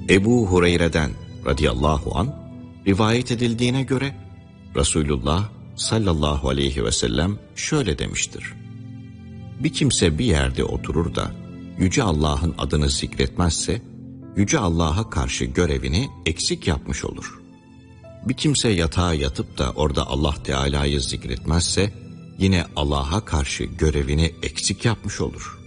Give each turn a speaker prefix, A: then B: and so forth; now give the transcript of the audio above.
A: Ebu Hureyre'den radıyallahu an rivayet edildiğine göre Resulullah sallallahu aleyhi ve sellem şöyle demiştir: bir kimse bir yerde oturur da Yüce Allah'ın adını zikretmezse, Yüce Allah'a karşı görevini eksik yapmış olur. Bir kimse yatağa yatıp da orada Allah Teala'yı zikretmezse, yine Allah'a karşı görevini eksik yapmış olur.